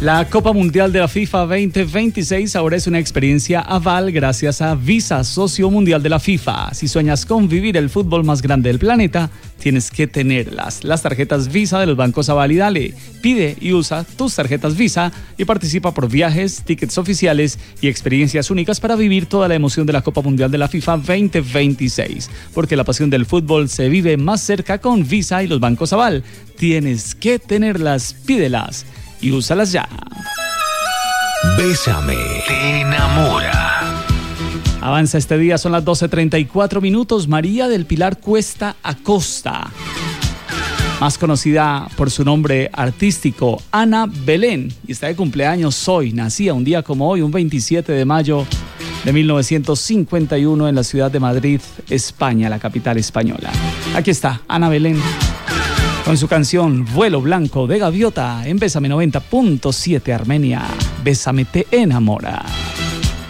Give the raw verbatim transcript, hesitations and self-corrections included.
La Copa Mundial de la FIFA veinte veintiséis ahora es una experiencia aval gracias a Visa, socio mundial de la FIFA. Si sueñas con vivir el fútbol más grande del planeta, tienes que tenerlas. Las tarjetas Visa de los bancos Aval y Dale. Pide y usa tus tarjetas Visa y participa por viajes, tickets oficiales y experiencias únicas para vivir toda la emoción de la Copa Mundial de la FIFA veinte veintiséis. Porque la pasión del fútbol se vive más cerca con Visa y los bancos Aval. Tienes que tenerlas, pídelas y úsalas ya. Bésame, te enamora. Avanza este día, son las doce treinta y cuatro minutos. María del Pilar Cuesta Acosta, más conocida por su nombre artístico, Ana Belén, y está de cumpleaños hoy. Nacía un día como hoy, un veintisiete de mayo de mil novecientos cincuenta y uno en la ciudad de Madrid, España, la capital española. Aquí está Ana Belén con su canción Vuelo Blanco de Gaviota en Bésame noventa punto siete Armenia. Bésame te enamora.